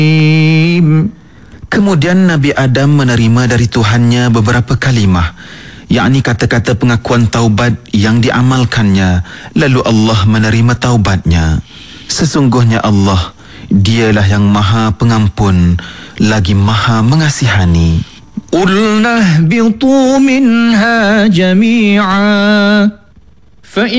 Kemudian Nabi Adam menerima dari Tuhannya beberapa kalimah, yakni kata-kata pengakuan taubat yang diamalkannya. Lalu Allah menerima taubatnya. Sesungguhnya Allah, Dialah yang Maha Pengampun lagi Maha Mengasihani. Qulna ihbitu minha jami'a